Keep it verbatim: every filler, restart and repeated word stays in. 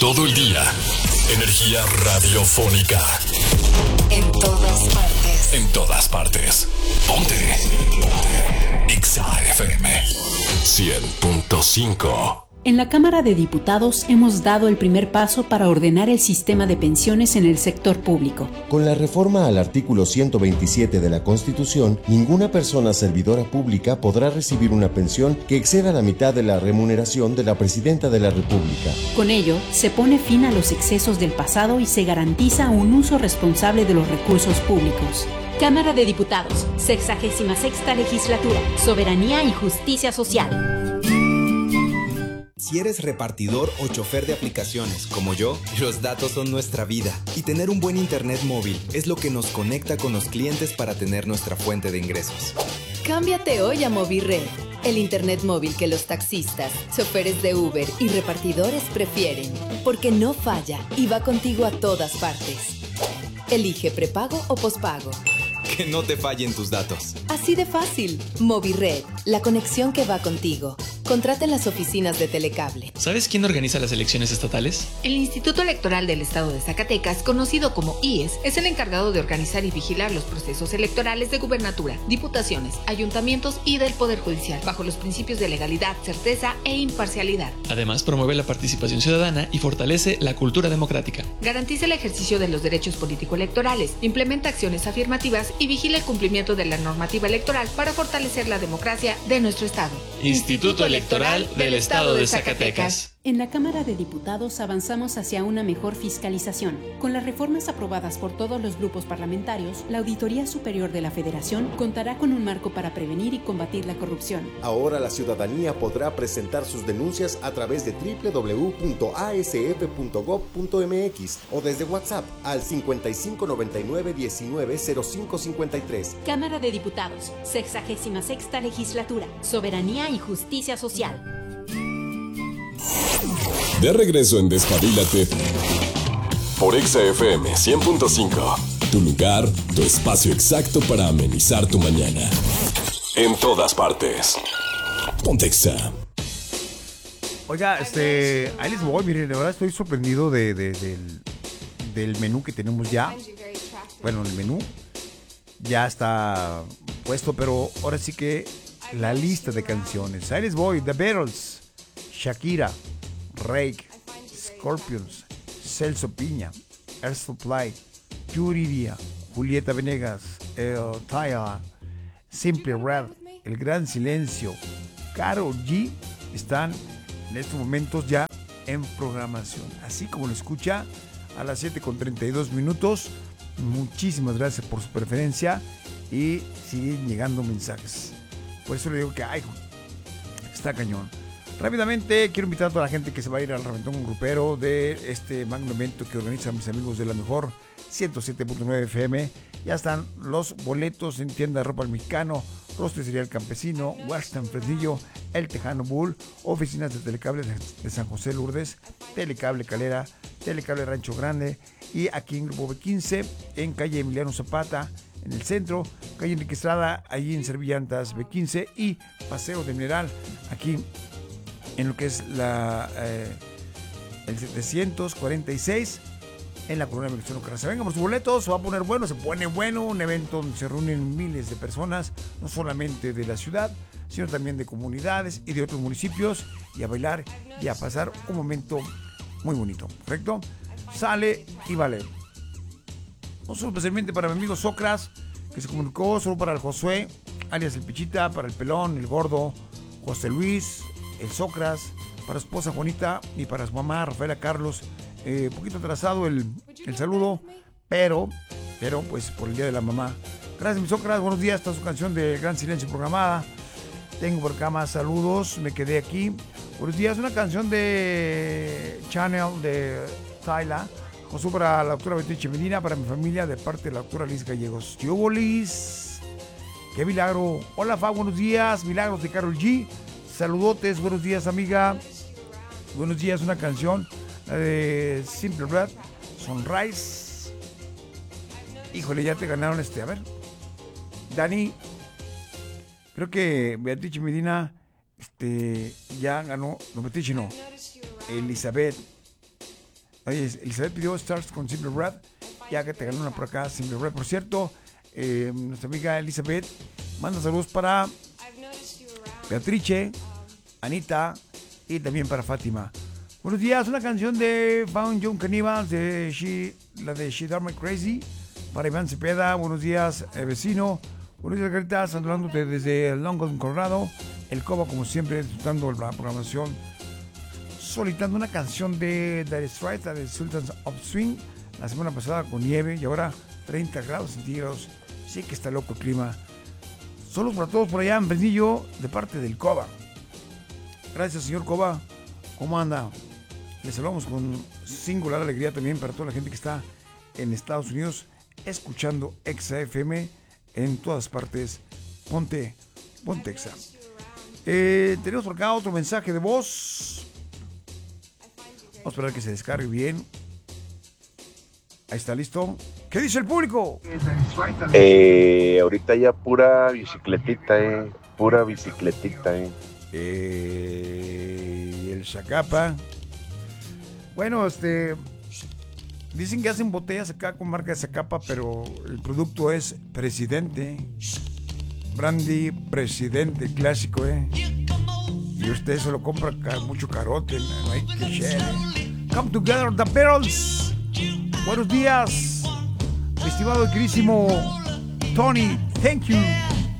todo el día. Energía radiofónica. En todas partes. En todas partes. Ponte. Ponte. Exa F M cien punto cinco. En la Cámara de Diputados hemos dado el primer paso para ordenar el sistema de pensiones en el sector público. Con la reforma al artículo ciento veintisiete de la Constitución, ninguna persona servidora pública podrá recibir una pensión que exceda la mitad de la remuneración de la Presidenta de la República. Con ello, se pone fin a los excesos del pasado y se garantiza un uso responsable de los recursos públicos. Cámara de Diputados, sexagésima sexta legislatura, soberanía y justicia social. Si eres repartidor o chofer de aplicaciones, como yo, los datos son nuestra vida. Y tener un buen internet móvil es lo que nos conecta con los clientes para tener nuestra fuente de ingresos. Cámbiate hoy a Movirred, el internet móvil que los taxistas, choferes de Uber y repartidores prefieren, porque no falla y va contigo a todas partes. Elige prepago o pospago. Que no te fallen tus datos. Así de fácil. Movirred, la conexión que va contigo. Contrata en las oficinas de Telecable. ¿Sabes quién organiza las elecciones estatales? El Instituto Electoral del Estado de Zacatecas, conocido como I E S, es el encargado de organizar y vigilar los procesos electorales de gubernatura, diputaciones, ayuntamientos y del Poder Judicial, bajo los principios de legalidad, certeza e imparcialidad. Además, promueve la participación ciudadana y fortalece la cultura democrática. Garantiza el ejercicio de los derechos político-electorales, implementa acciones afirmativas y vigila el cumplimiento de la normativa electoral para fortalecer la democracia de nuestro Estado. Instituto Electoral del Estado de Zacatecas. En la Cámara de Diputados avanzamos hacia una mejor fiscalización. Con las reformas aprobadas por todos los grupos parlamentarios, la Auditoría Superior de la Federación contará con un marco para prevenir y combatir la corrupción. Ahora la ciudadanía podrá presentar sus denuncias a través de doble u doble u doble u punto a s f punto gob punto m x o desde WhatsApp al cincuenta y cinco noventa y nueve diecinueve cero cinco cincuenta y tres. Cámara de Diputados, sexagésima sexta legislatura, soberanía y justicia social. De regreso en Despabilate por Exa F M cien punto cinco. Tu lugar, tu espacio exacto para amenizar tu mañana. En todas partes. Ponte Exa. Oiga, este, ahí les voy, miren, de verdad estoy sorprendido de, de, del, del menú que tenemos ya. Bueno, el menú ya está puesto, pero ahora sí que la lista de canciones. Ahí les voy, The Beatles, Shakira, Rake, Scorpions, Celso Piña, Air Supply, Yuridia, Julieta Venegas, El Taya, Simple Red, El Gran Silencio, Karol G están en estos momentos ya en programación. Así como lo escucha, a las siete con treinta y dos minutos. Muchísimas gracias por su preferencia y siguen llegando mensajes. Por eso le digo que ay, está cañón. Rápidamente quiero invitar a toda la gente que se va a ir al Reventón Grupero de este magno evento que organizan mis amigos de la mejor ciento siete punto nueve F M. Ya están los boletos en tienda de ropa al mexicano, Rosticería El Campesino, Western Fresnillo, El Tejano Bull, oficinas de Telecable de San José Lourdes, Telecable Calera, Telecable Rancho Grande y aquí en Grupo B quince, en calle Emiliano Zapata, en el centro, calle Enrique Estrada, allí en Servillantas B quince y Paseo de Mineral, aquí en lo que es la eh, el setecientos cuarenta y seis en la Colonia Venustiano Carranza. Venga por sus boletos, se va a poner bueno, se pone bueno, un evento donde se reúnen miles de personas, no solamente de la ciudad, sino también de comunidades y de otros municipios, y a bailar y a pasar un momento muy bonito, ¿correcto? Sale y vale. No solo especialmente para mi amigo Socras, que se comunicó, solo para el Josué, alias el Pichita, para el Pelón, el Gordo, José Luis, el Socras, para su esposa Juanita y para su mamá Rafaela Carlos. Un eh, poquito atrasado el, el saludo, pero, pero pues por el día de la mamá. Gracias, mi Socras, buenos días, está su canción de Gran Silencio programada. Tengo por acá más saludos, me quedé aquí. Buenos días, una canción de Channel de Tyla. José para la doctora Beatriz Medina, para mi familia, de parte de la doctora Liz Gallegos. Tío Liz, qué milagro. Hola, Fa, buenos días. Milagros de Karol G. Saludotes, buenos días, amiga. Buenos días, una canción la de Simple Red, Sunrise. Híjole, ya te ganaron este. A ver, Dani, creo que Beatriz Medina este, ya ganó. No, Beatriz no. Elizabeth. Oye, Elizabeth pidió Stars con Simple Red. Ya que te ganó una por acá, Simple Red. Por cierto, eh, nuestra amiga Elizabeth manda saludos para Beatrice, Anita y también para Fátima. Buenos días, una canción de Found Young Cannibals, de She, la de She Drive Me Crazy. Para Iván Cepeda, buenos días, eh, vecino. Buenos días, Greta, saludándote desde Longwood, Colorado. El Coba, como siempre, disfrutando la programación. Solicitando una canción de Dire Straits, la de Sultans of Swing. La semana pasada con nieve y ahora treinta grados centígrados. Sí que está loco el clima. Saludos para todos por allá en Fresnillo, de parte del Coba. Gracias, señor Coba. ¿Cómo anda? Les saludamos con singular alegría también para toda la gente que está en Estados Unidos escuchando Exa F M en todas partes. Ponte, ponte Exa. Eh, tenemos por acá otro mensaje de voz. Vamos a esperar que se descargue bien. Ahí está, listo. ¿Qué dice el público? Eh, ahorita ya pura bicicletita, eh. Pura bicicletita, eh. Eh, el Zacapa. Bueno, este... dicen que hacen botellas acá con marca de Zacapa, pero el producto es Presidente. Brandy Presidente, clásico, ¿eh? Y usted se lo compra mucho carote, no hay que share. Come together, the Beatles. Buenos días, estimado y querísimo Tony. Thank you.